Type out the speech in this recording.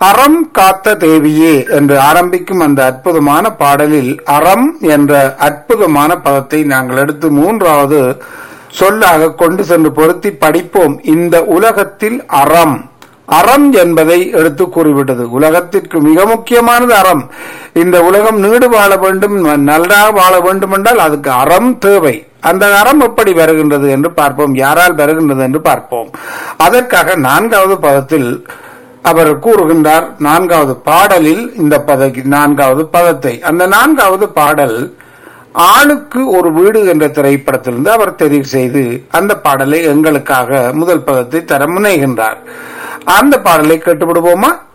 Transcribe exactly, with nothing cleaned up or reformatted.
அறம் காத்த தேவியே என்று ஆரம்பிக்கும் அந்த அற்புதமான பாடலில் அறம் என்ற அற்புதமான பதத்தை நாங்கள் எடுத்து மூன்றாவது சொல்லாக கொண்டு சென்று பொருத்தி படிப்போம். இந்த உலகத்தில் அறம் அறம் என்பதை எடுத்து கூறிவிட்டது. உலகத்திற்கு மிக முக்கியமானது அறம். இந்த உலகம் நீடு வாழ வேண்டும், நன்றாக வாழ வேண்டும் என்றால் அதுக்கு அறம் தேவை. அந்த அறம் எப்படி வருகின்றது என்று பார்ப்போம், யாரால் வருகின்றது என்று பார்ப்போம். அதற்காக நான்காவது பதத்தில் அவர் கூறுகின்றார். நான்காவது பாடலில் இந்த பத நான்காவது பதத்தை அந்த நான்காவது பாடல் ஆளுக்கு ஒரு வீடு என்ற திரைப்படத்திலிருந்து அவர் தெரிவு செய்து அந்த பாடலை எங்களுக்காக முதல் பதத்தை தர முனைகின்றார். அந்த பாடலை கேட்டுவிடுவோமா?